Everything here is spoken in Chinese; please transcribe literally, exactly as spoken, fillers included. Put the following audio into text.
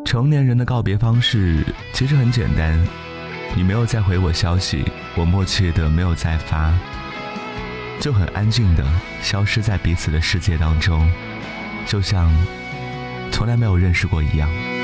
成年人的告别方式其实很简单，你没有再回我消息，我默契的没有再发，就很安静的消失在彼此的世界当中，就像从来没有认识过一样。